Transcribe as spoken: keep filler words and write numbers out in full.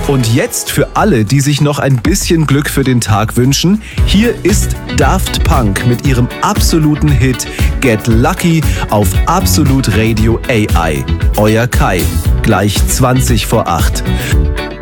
Und jetzt für alle, die sich noch ein bisschen Glück für den Tag wünschen, hier ist Daft Punk mit ihrem absoluten Hit Get Lucky auf Absolut Radio A I. Euer Kai, gleich zwanzig vor acht.